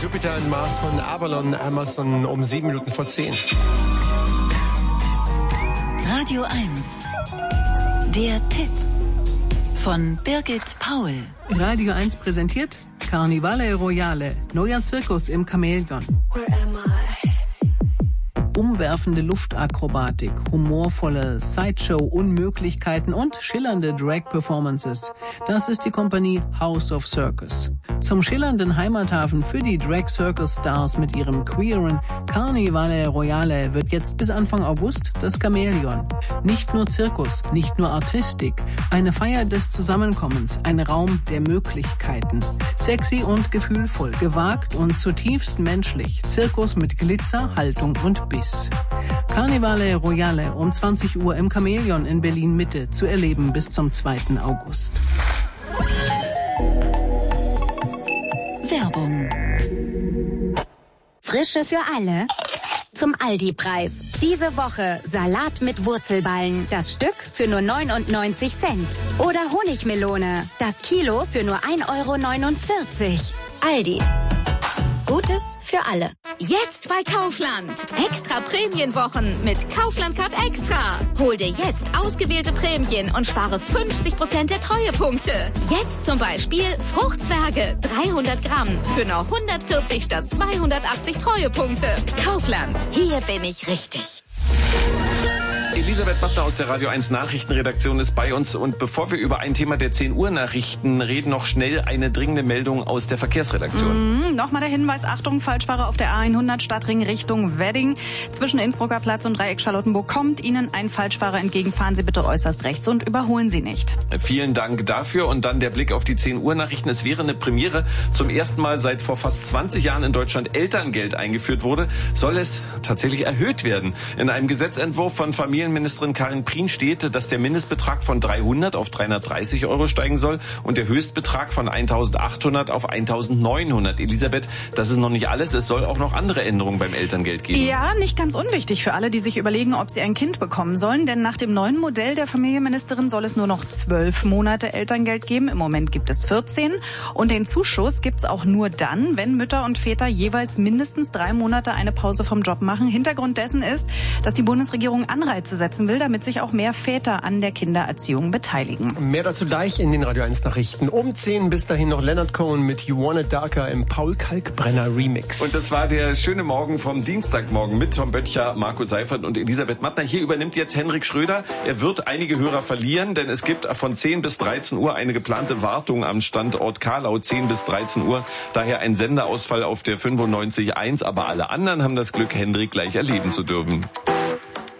Jupiter and Mars von Avalon, Amazon um 7 Minuten vor 10. Radio 1. Der Tipp von Birgit Paul. Radio 1 präsentiert Carnivale Royale, neuer Zirkus im Chamäleon. Umwerfende Luftakrobatik, humorvolle Sideshow-Unmöglichkeiten und schillernde Drag-Performances. Das ist die Kompanie House of Circus. Zum schillernden Heimathafen für die Drag-Circus-Stars mit ihrem queeren Carnivale Royale wird jetzt bis Anfang August das Chamäleon. Nicht nur Zirkus, nicht nur Artistik, eine Feier des Zusammenkommens, ein Raum der Möglichkeiten. Sexy und gefühlvoll, gewagt und zutiefst menschlich. Zirkus mit Glitzer, Haltung und Biss. Carnivale Royale um 20 Uhr im Chamäleon in Berlin-Mitte zu erleben bis zum 2. August. Werbung. Frische für alle. Zum Aldi-Preis. Diese Woche Salat mit Wurzelballen. Das Stück für nur 99 Cent. Oder Honigmelone. Das Kilo für nur 1,49 €. Aldi. Gutes für alle. Jetzt bei Kaufland. Extra Prämienwochen mit Kaufland Card Extra. Hol dir jetzt ausgewählte Prämien und spare 50% der Treuepunkte. Jetzt zum Beispiel Fruchtzwerge 300 Gramm für nur 140 statt 280 Treuepunkte. Kaufland. Hier bin ich richtig. Elisabeth Mattner aus der Radio 1 Nachrichtenredaktion ist bei uns. Und bevor wir über ein Thema der 10 Uhr Nachrichten reden, noch schnell eine dringende Meldung aus der Verkehrsredaktion. Nochmal der Hinweis, Achtung, Falschfahrer auf der A100 Stadtring Richtung Wedding. Zwischen Innsbrucker Platz und Dreieck Charlottenburg kommt Ihnen ein Falschfahrer entgegen. Fahren Sie bitte äußerst rechts und überholen Sie nicht. Vielen Dank dafür. Und dann der Blick auf die 10 Uhr Nachrichten. Es wäre eine Premiere. Zum ersten Mal seit vor fast 20 Jahren in Deutschland Elterngeld eingeführt wurde, soll es tatsächlich erhöht werden. In einem Gesetzentwurf von Familienministerin Karin Prien steht, dass der Mindestbetrag von 300 auf 330 € steigen soll und der Höchstbetrag von 1.800 auf 1.900. Elisabeth, das ist noch nicht alles. Es soll auch noch andere Änderungen beim Elterngeld geben. Ja, nicht ganz unwichtig für alle, die sich überlegen, ob sie ein Kind bekommen sollen. Denn nach dem neuen Modell der Familienministerin soll es nur noch 12 Monate Elterngeld geben. Im Moment gibt es 14. Und den Zuschuss gibt's auch nur dann, wenn Mütter und Väter jeweils mindestens 3 Monate eine Pause vom Job machen. Hintergrund dessen ist, dass die Bundesregierung Anreize setzen will, damit sich auch mehr Väter an der Kindererziehung beteiligen. Mehr dazu gleich in den Radio 1 Nachrichten. Um 10 bis dahin noch Leonard Cohen mit You Want It Darker im Paul Kalkbrenner Remix. Und das war der schöne Morgen vom Dienstagmorgen mit Tom Böttcher, Marco Seifert und Elisabeth Mattner. Hier übernimmt jetzt Henrik Schröder. Er wird einige Hörer verlieren, denn es gibt von 10 bis 13 Uhr eine geplante Wartung am Standort Karlau. 10 bis 13 Uhr. Daher ein Senderausfall auf der 95.1. Aber alle anderen haben das Glück, Henrik gleich erleben zu dürfen.